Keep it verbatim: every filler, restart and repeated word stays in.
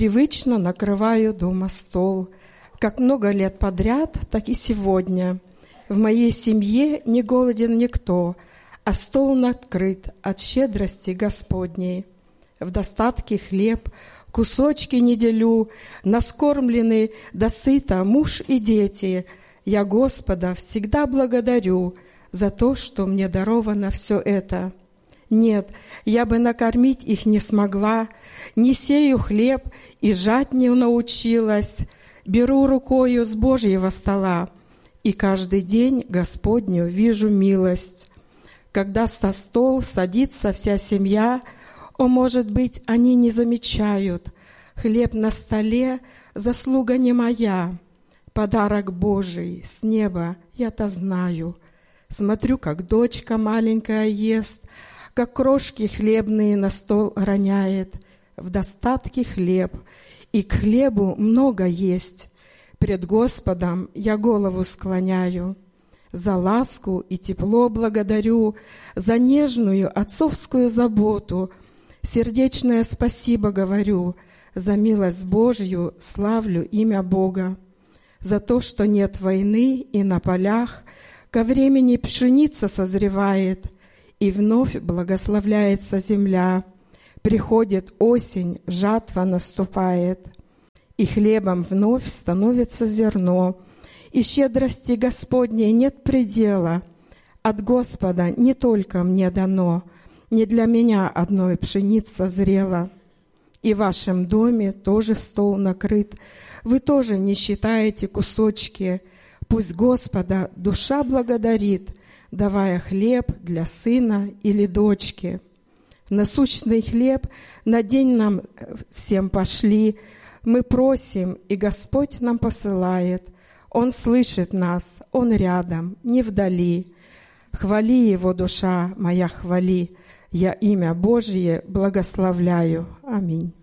Привычно накрываю дома стол. Как много лет подряд, так и сегодня. В моей семье не голоден никто, а стол накрыт от щедрости Господней. В достатке хлеб, кусочки не делю, наскормлены досыта муж и дети. Я Господа всегда благодарю за то, что мне даровано все это. Нет, я бы накормить их не смогла, не сею хлеб и жать не научилась. Беру рукою с Божьего стола, и каждый день Господню вижу милость. Когда со стол садится вся семья, о, может быть, они не замечают. Хлеб на столе — заслуга не моя, подарок Божий с неба, я-то знаю. Смотрю, как дочка маленькая ест, как крошки хлебные на стол роняет. В достатке хлеб, и к хлебу много есть. Пред Господом я голову склоняю. За ласку и тепло благодарю, за нежную отцовскую заботу. Сердечное спасибо говорю, за милость Божью славлю имя Бога. За то, что нет войны и на полях ко времени пшеница созревает, и вновь благословляется земля. Приходит осень, жатва наступает, и хлебом вновь становится зерно. И щедрости Господней нет предела. От Господа не только мне дано, не для меня одной пшеница зрела. И в вашем доме тоже стол накрыт. Вы тоже не считаете кусочки. Пусть Господа душа благодарит, давая хлеб для сына или дочки. Насущный хлеб на день нам всем пошли. Мы просим, и Господь нам посылает. Он слышит нас, Он рядом, не вдали. Хвали Его, душа моя, хвали. Я имя Божье благословляю. Аминь.